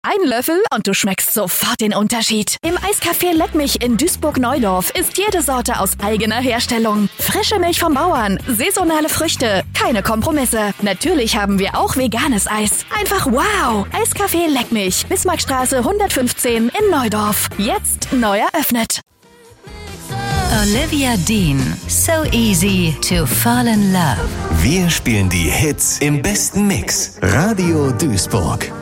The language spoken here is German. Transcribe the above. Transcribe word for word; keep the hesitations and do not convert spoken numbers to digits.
Ein Löffel und du schmeckst sofort den Unterschied. Im Eiscafé Leckmich in Duisburg-Neudorf ist jede Sorte aus eigener Herstellung. Frische Milch vom Bauern, saisonale Früchte, keine Kompromisse. Natürlich haben wir auch veganes Eis. Einfach wow! Eiscafé Leckmich, Bismarckstraße hundertfünfzehn in Neudorf. Jetzt neu eröffnet. Olivia Dean, So Easy to Fall in Love. Wir spielen die Hits im besten Mix. Radio Duisburg.